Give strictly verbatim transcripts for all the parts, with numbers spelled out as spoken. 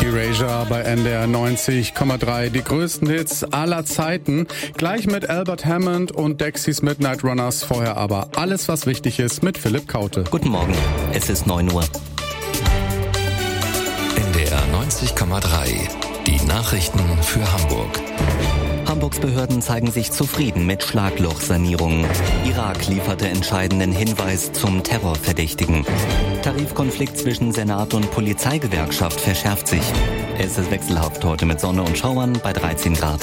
Erasure bei N D R neunzig Komma drei. Die größten Hits aller Zeiten. Gleich mit Albert Hammond und Dexys Midnight Runners. Vorher aber alles, was wichtig ist, mit Philipp Kaute. Guten Morgen, es ist neun Uhr. N D R neunzig Komma drei. Die Nachrichten für Hamburg. Hamburgs Behörden zeigen sich zufrieden mit Schlaglochsanierungen. Irak lieferte entscheidenden Hinweis zum Terrorverdächtigen. Tarifkonflikt zwischen Senat und Polizeigewerkschaft verschärft sich. Es ist wechselhaft heute mit Sonne und Schauern bei dreizehn Grad.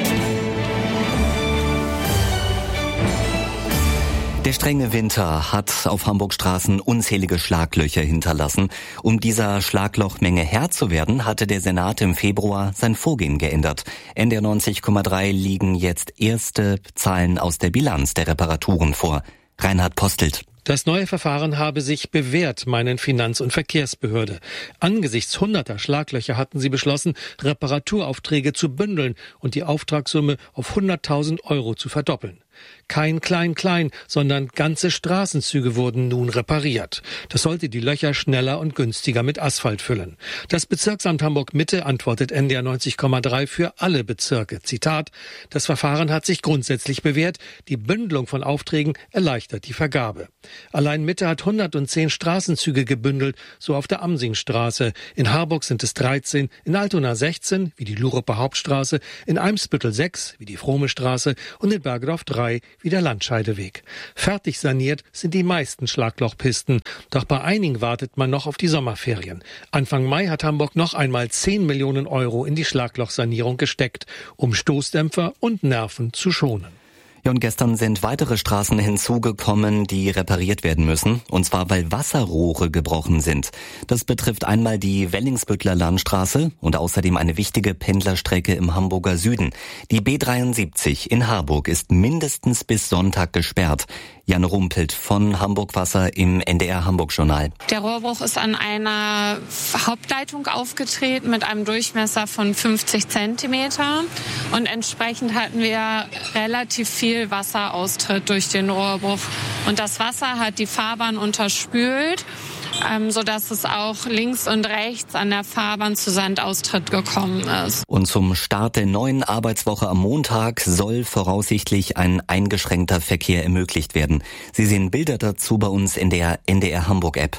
Der strenge Winter hat auf Hamburgs Straßen unzählige Schlaglöcher hinterlassen. Um dieser Schlaglochmenge Herr zu werden, hatte der Senat im Februar sein Vorgehen geändert. N D R neunzig Komma drei liegen jetzt erste Zahlen aus der Bilanz der Reparaturen vor. Reinhard Postelt. Das neue Verfahren habe sich bewährt, meinen Finanz- und Verkehrsbehörde. Angesichts hunderter Schlaglöcher hatten sie beschlossen, Reparaturaufträge zu bündeln und die Auftragssumme auf hunderttausend Euro zu verdoppeln. Kein Klein-Klein, sondern ganze Straßenzüge wurden nun repariert. Das sollte die Löcher schneller und günstiger mit Asphalt füllen. Das Bezirksamt Hamburg-Mitte antwortet N D R neunzig Komma drei für alle Bezirke. Zitat: Das Verfahren hat sich grundsätzlich bewährt. Die Bündelung von Aufträgen erleichtert die Vergabe. Allein Mitte hat hundertzehn Straßenzüge gebündelt, so auf der Amsingstraße. In Harburg sind es dreizehn, in Altona sechzehn, wie die Luruper Hauptstraße, in Eimsbüttel sechs, wie die Frohme Straße und in Bergedorf drei, wie der Landscheideweg. Fertig saniert sind die meisten Schlaglochpisten. Doch bei einigen wartet man noch auf die Sommerferien. Anfang Mai hat Hamburg noch einmal zehn Millionen Euro in die Schlaglochsanierung gesteckt, um Stoßdämpfer und Nerven zu schonen. Ja, und gestern sind weitere Straßen hinzugekommen, die repariert werden müssen. Und zwar, weil Wasserrohre gebrochen sind. Das betrifft einmal die Wellingsbüttler Landstraße und außerdem eine wichtige Pendlerstrecke im Hamburger Süden. Die B dreiundsiebzig in Harburg ist mindestens bis Sonntag gesperrt. Jan Rumpelt von Hamburg Wasser im N D R Hamburg-Journal. Der Rohrbruch ist an einer Hauptleitung aufgetreten mit einem Durchmesser von fünfzig Zentimeter. Und entsprechend hatten wir relativ viel Wasseraustritt durch den Rohrbruch. Und das Wasser hat die Fahrbahn unterspült, ähm, sodass es auch links und rechts an der Fahrbahn zu Sandaustritt gekommen ist. Und zum Start der neuen Arbeitswoche am Montag soll voraussichtlich ein eingeschränkter Verkehr ermöglicht werden. Sie sehen Bilder dazu bei uns in der N D R Hamburg-App.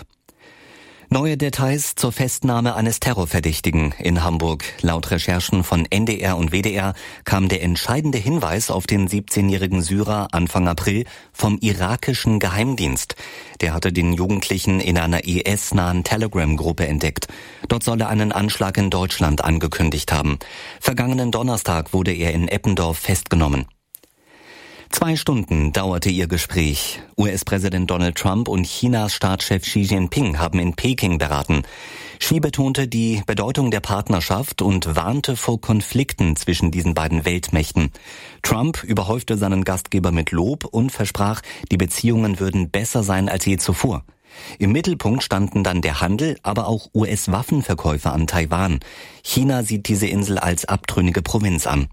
Neue Details zur Festnahme eines Terrorverdächtigen in Hamburg. Laut Recherchen von N D R und W D R kam der entscheidende Hinweis auf den siebzehnjährigen Syrer Anfang April vom irakischen Geheimdienst. Der hatte den Jugendlichen in einer I S-nahen Telegram-Gruppe entdeckt. Dort soll er einen Anschlag in Deutschland angekündigt haben. Vergangenen Donnerstag wurde er in Eppendorf festgenommen. Zwei Stunden dauerte ihr Gespräch. U S-Präsident Donald Trump und Chinas Staatschef Xi Jinping haben in Peking beraten. Xi betonte die Bedeutung der Partnerschaft und warnte vor Konflikten zwischen diesen beiden Weltmächten. Trump überhäufte seinen Gastgeber mit Lob und versprach, die Beziehungen würden besser sein als je zuvor. Im Mittelpunkt standen dann der Handel, aber auch U S-Waffenverkäufe an Taiwan. China sieht diese Insel als abtrünnige Provinz an.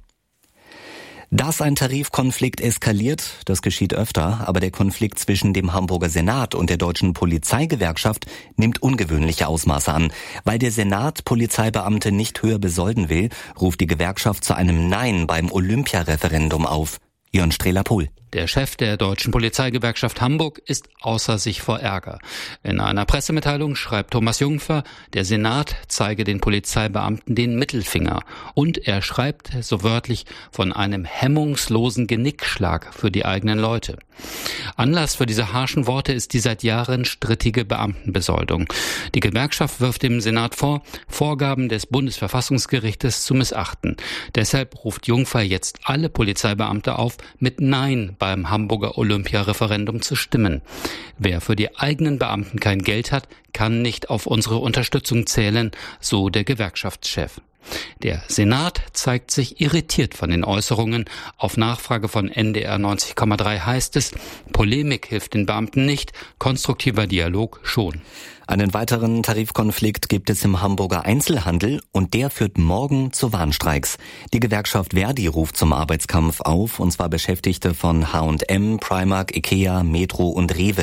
Dass ein Tarifkonflikt eskaliert, das geschieht öfter, aber der Konflikt zwischen dem Hamburger Senat und der deutschen Polizeigewerkschaft nimmt ungewöhnliche Ausmaße an. Weil der Senat Polizeibeamte nicht höher besolden will, ruft die Gewerkschaft zu einem Nein beim Olympiareferendum auf. Jörn Strehler-Pohl. Der Chef der Deutschen Polizeigewerkschaft Hamburg ist außer sich vor Ärger. In einer Pressemitteilung schreibt Thomas Jungfer, der Senat zeige den Polizeibeamten den Mittelfinger. Und er schreibt so wörtlich von einem hemmungslosen Genickschlag für die eigenen Leute. Anlass für diese harschen Worte ist die seit Jahren strittige Beamtenbesoldung. Die Gewerkschaft wirft dem Senat vor, Vorgaben des Bundesverfassungsgerichtes zu missachten. Deshalb ruft Jungfer jetzt alle Polizeibeamte auf, mit Nein beim Hamburger Olympiareferendum zu stimmen. Wer für die eigenen Beamten kein Geld hat, kann nicht auf unsere Unterstützung zählen, so der Gewerkschaftschef. Der Senat zeigt sich irritiert von den Äußerungen. Auf Nachfrage von N D R neunzig Komma drei heißt es, Polemik hilft den Beamten nicht, konstruktiver Dialog schon. Einen weiteren Tarifkonflikt gibt es im Hamburger Einzelhandel und der führt morgen zu Warnstreiks. Die Gewerkschaft Verdi ruft zum Arbeitskampf auf, und zwar Beschäftigte von H und M, Primark, Ikea, Metro und Rewe.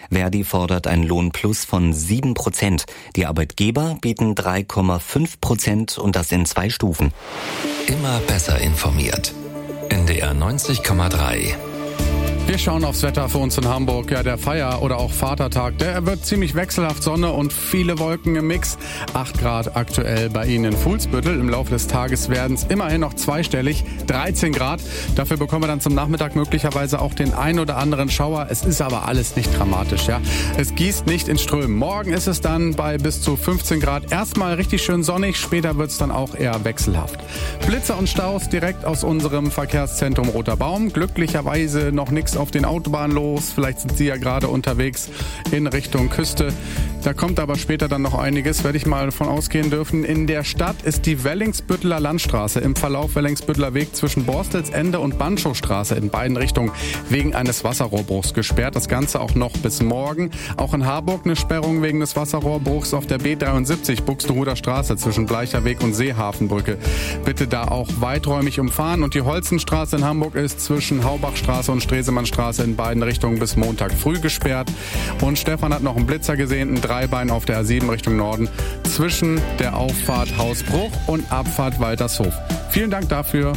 Verdi fordert ein Lohnplus von sieben Prozent. Die Arbeitgeber bieten drei Komma fünf Prozent und das in zwei Stufen. Immer besser informiert. N D R neunzig Komma drei. Wir schauen aufs Wetter für uns in Hamburg. Ja, der Feier- oder auch Vatertag, der wird ziemlich wechselhaft, Sonne und viele Wolken im Mix. acht Grad aktuell bei Ihnen in Fuhlsbüttel. Im Laufe des Tages werden es immerhin noch zweistellig, dreizehn Grad. Dafür bekommen wir dann zum Nachmittag möglicherweise auch den ein oder anderen Schauer. Es ist aber alles nicht dramatisch, ja. Es gießt nicht in Strömen. Morgen ist es dann bei bis zu fünfzehn Grad erstmal richtig schön sonnig. Später wird es dann auch eher wechselhaft. Blitze und Staus direkt aus unserem Verkehrszentrum Roter Baum. Glücklicherweise noch nichts auf den Autobahnen los. Vielleicht sind Sie ja gerade unterwegs in Richtung Küste. Da kommt aber später dann noch einiges, werde ich mal davon ausgehen dürfen. In der Stadt ist die Wellingsbütteler Landstraße im Verlauf Wellingsbütteler Weg zwischen Borstelsende und Banschowstraße in beiden Richtungen wegen eines Wasserrohrbruchs gesperrt. Das Ganze auch noch bis morgen. Auch in Harburg eine Sperrung wegen des Wasserrohrbruchs auf der B dreiundsiebzig Buxtehuder Straße zwischen Bleicherweg und Seehafenbrücke. Bitte da auch weiträumig umfahren. Und die Holzenstraße in Hamburg ist zwischen Haubachstraße und Stresemannstraße in beiden Richtungen bis Montag früh gesperrt. Und Stefan hat noch einen Blitzer gesehen, ein Dreibein auf der A sieben Richtung Norden zwischen der Auffahrt Hausbruch und Abfahrt Waltershof. Vielen Dank dafür.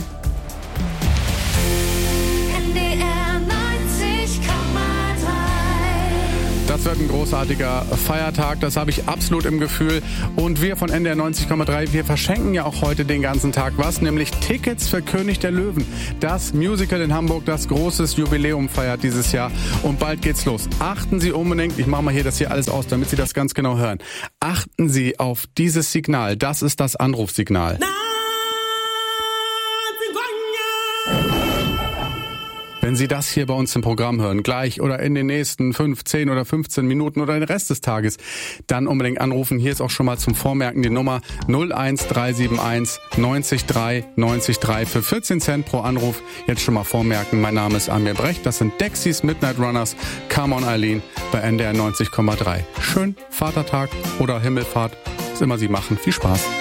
Das wird ein großartiger Feiertag, das habe ich absolut im Gefühl. Und wir von N D R neunzig Komma drei, wir verschenken ja auch heute den ganzen Tag was, nämlich Tickets für König der Löwen. Das Musical in Hamburg, das großes Jubiläum feiert dieses Jahr und bald geht's los. Achten Sie unbedingt, ich mache mal hier das hier alles aus, damit Sie das ganz genau hören. Achten Sie auf dieses Signal, das ist das Anrufsignal. Wenn Sie das hier bei uns im Programm hören, gleich oder in den nächsten fünf, zehn oder fünfzehn Minuten oder den Rest des Tages, dann unbedingt anrufen. Hier ist auch schon mal zum Vormerken die Nummer null eins drei sieben eins neunzig drei neunzig drei für vierzehn Cent pro Anruf. Jetzt schon mal vormerken, mein Name ist Amir Brecht, das sind Dexys Midnight Runners, Come on Eileen bei N D R neunzig Komma drei. Schön Vatertag oder Himmelfahrt, was immer Sie machen. Viel Spaß.